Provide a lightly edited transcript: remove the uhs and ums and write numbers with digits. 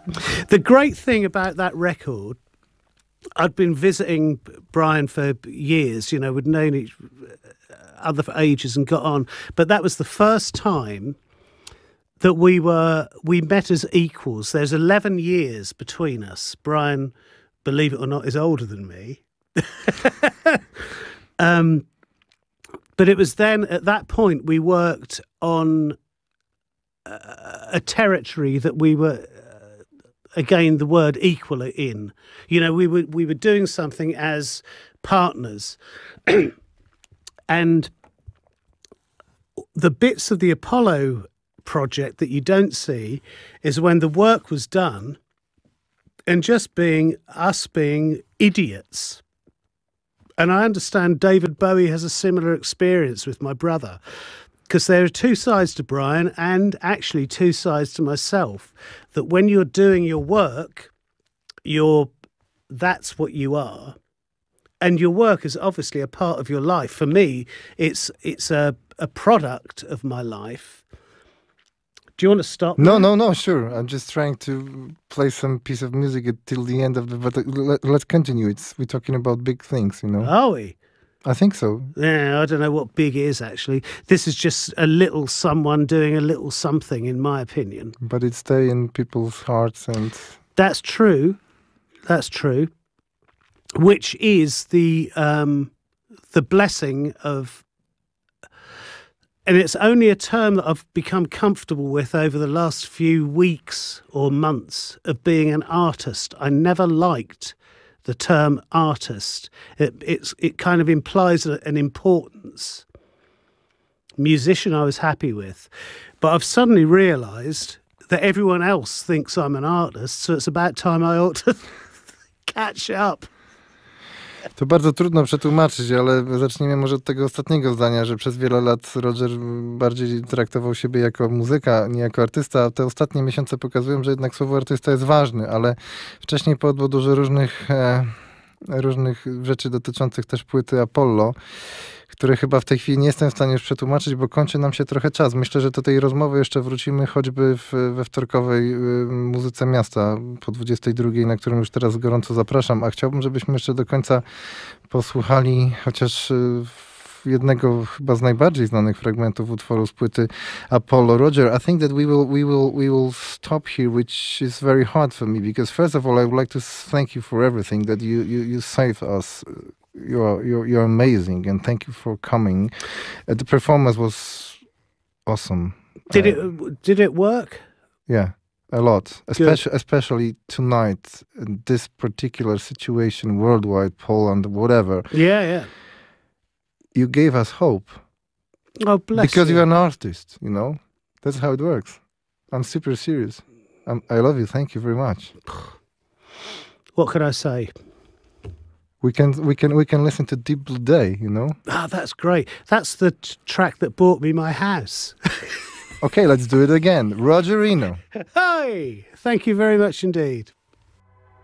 The great thing about that record, I'd been visiting Brian for years, you know, we'd known each other for ages and got on, but that was the first time that we met as equals. There's 11 years between us. Brian, believe it or not, is older than me. But it was then at that point we worked on a territory that we were again the word equal in. You know, we were doing something as partners, and the bits of the Apollo project that you don't see is when the work was done, and just being idiots. And I understand David Bowie has a similar experience with my brother, because there are two sides to Brian and actually two sides to myself, that when you're doing your work, that's what you are. And your work is obviously a part of your life. For me, it's a product of my life. Do you want to stop? No, sure. I'm just trying to play some piece of music till the end of the... But let's continue. We're talking about big things, you know. Are we? I think so. Yeah, I don't know what big is, actually. This is just a little someone doing a little something, in my opinion. But it stays in people's hearts and... That's true. That's true. Which is the blessing of... And it's only a term that I've become comfortable with over the last few weeks or months of being an artist. I never liked the term artist. It kind of implies an importance. Musician I was happy with. But I've suddenly realised that everyone else thinks I'm an artist, so it's about time I ought to catch up. To bardzo trudno przetłumaczyć, ale zacznijmy może od tego ostatniego zdania, że przez wiele lat Roger bardziej traktował siebie jako muzyka, nie jako artysta. Te ostatnie miesiące pokazują, że jednak słowo artysta jest ważne, ale wcześniej padło dużo różnych rzeczy dotyczących też płyty Apollo, które chyba w tej chwili nie jestem w stanie już przetłumaczyć, bo kończy nam się trochę czas. Myślę, że do tej rozmowy jeszcze wrócimy choćby we wtorkowej Muzyce Miasta po 22, na którą już teraz gorąco zapraszam, a chciałbym, żebyśmy jeszcze do końca posłuchali chociaż jednego chyba z najbardziej znanych fragmentów utworu z płyty Apollo. Roger, I think that we will stop here, which is very hard for me, because first of all, I would like to thank you for everything that you saved us. You're amazing, and thank you for coming. The performance was awesome. Did it work? Yeah, a lot. Especially tonight, in this particular situation, worldwide, Poland, whatever. Yeah. You gave us hope. Oh, bless you. Because you're an artist, you know. That's how it works. I'm super serious. I love you. Thank you very much. What can I say? We can listen to Deep Blue Day, you know. Ah, that's great. That's the track that bought me my house. Okay, let's do it again. Roger Eno. Hi! Thank you very much indeed.